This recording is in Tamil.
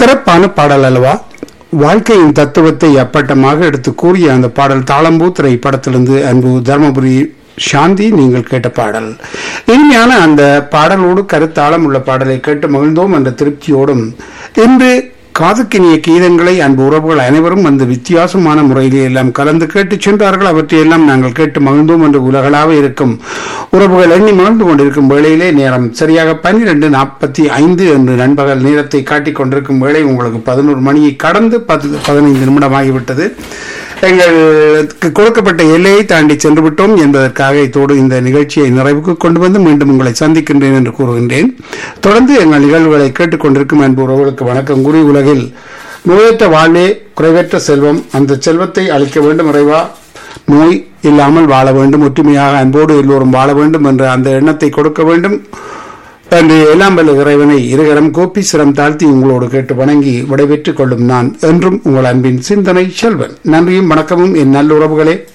சிறப்பான பாடல் அல்லவா? வாழ்க்கையின் தத்துவத்தை அப்பட்டமாக எடுத்து கூறிய அந்த பாடல் தாளம்பூ திரைப்படத்திலிருந்து அன்பு தர்மபுரி சாந்தி நீங்கள் கேட்ட பாடல். இனிமையான அந்த பாடலோடு கருத்தாளம் உள்ள பாடலை கேட்டு மகிழ்ந்தோம் என்ற திருப்தியோடும் இன்று காதுக்கினிய கீதங்களை அன்பு உறவுகள் அனைவரும் அந்த வித்தியாசமான முறையிலே எல்லாம் கலந்து கேட்டு சென்றார்கள். அவற்றையெல்லாம் நாங்கள் கேட்டு மகிழ்ந்தோம் என்று உலகளாக இருக்கும் உறவுகள் எண்ணி மகிழ்ந்து கொண்டிருக்கும் வேளையிலே நேரம் சரியாக 12:45 என்று நண்பகல் நேரத்தை காட்டிக் கொண்டிருக்கும் வேளை உங்களுக்கு 11 மணியை கடந்து 15 நிமிடமாகிவிட்டது. எங்களுக்கு கொடுக்கப்பட்ட எல்லையை தாண்டி சென்று விட்டோம் என்பதற்காக இதோடு இந்த நிகழ்ச்சியை நிறைவுக்கு கொண்டு வந்து மீண்டும் உங்களை சந்திக்கின்றேன் என்று கூறுகின்றேன். தொடர்ந்து எங்கள் நிகழ்வுகளை கேட்டுக்கொண்டிருக்கும் அன்பு உறவுகளுக்கு வணக்கம் கூறி, உலகில் நோயற்ற வாழ்வே குறைவற்ற செல்வம், அந்த செல்வத்தை அளிக்க வேண்டும் இறைவா, நோய் இல்லாமல் வாழ வேண்டும், ஒற்றுமையாக அன்போடு எல்லோரும் வாழ வேண்டும் என்ற அந்த எண்ணத்தை கொடுக்க வேண்டும் என்று எல்லாம் வல்ல இறைவனை இருகரம் கோப்பி சிரம் தாழ்த்தி உங்களோடு கேட்டு வணங்கி விடைபெற்றுக் கொள்ளும் நான் என்றும் உங்கள் அன்பின் சிந்தனை செல்வன். நன்றியும் வணக்கமும் என் நல்லுறவுகளே.